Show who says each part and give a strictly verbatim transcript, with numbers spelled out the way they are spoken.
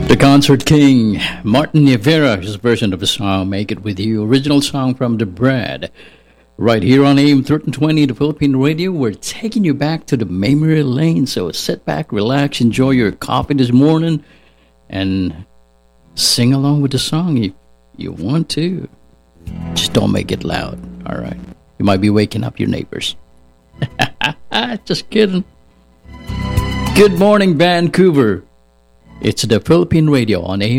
Speaker 1: The Concert King, Martin Rivera, his version of the song Make It With You, original song from The Brad. Right here on A M thirteen twenty, the Philippine Radio, we're taking you back to the memory lane. So sit back, relax, enjoy your coffee this morning, and sing along with the song if you want to. Just don't make it loud, all right? You might be waking up your neighbors. Just kidding. Good morning, Vancouver. It's the Philippine Radio on A M